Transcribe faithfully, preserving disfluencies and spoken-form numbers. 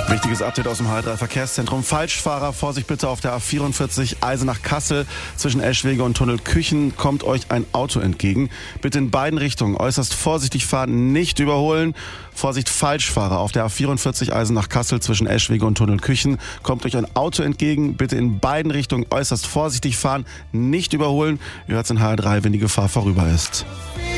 Wichtiges Update aus dem H drei Verkehrszentrum. Falschfahrer, Vorsicht bitte auf der A vierundvierzig Eisenach-Kassel. Zwischen Eschwege und Tunnel Küchen kommt euch ein Auto entgegen. Bitte in beiden Richtungen äußerst vorsichtig fahren, nicht überholen. Vorsicht, Falschfahrer auf der A vierundvierzig Eisenach-Kassel zwischen Eschwege und Tunnel Küchen kommt euch ein Auto entgegen. Bitte in beiden Richtungen äußerst vorsichtig fahren, nicht überholen. Ihr hört's in H drei, wenn die Gefahr vorüber ist.